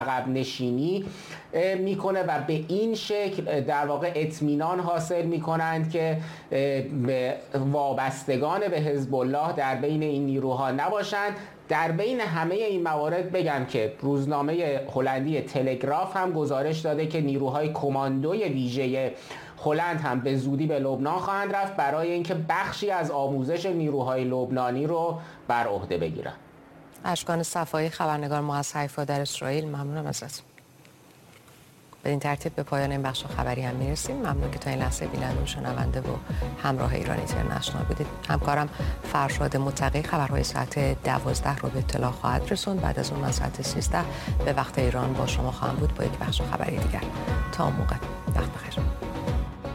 عقب نشینی میکنه و به این شکل در واقع اطمینان حاصل میکنند که وابستگان به حزب الله در بین این نیروها نباشند. در بین همه این موارد بگم که روزنامه هلندی تلگراف هم گزارش داده که نیروهای کماندوی ویژه هلند هم به زودی به لبنان خواهند رفت برای اینکه بخشی از آموزش نیروهای لبنانی رو بر عهده بگیرن. اشکان صفایی، خبرنگار ما از حیفا در اسرائیل، ممنونم ازت. به این ترتیب به پایان این بخش خبری هم میرسیم. ممنون که تا این لحظه بیننده و شنونده و همراه ایران اینترنشنال بودید. همکارم فرشاد متقی خبرهای ساعت 12 رو به اطلاع خواهد رسوند. بعد از اون من ساعت 13 به وقت ایران با شما خواهم بود با یک بخش خبری دیگر. تا اون موقع وقت بخیر.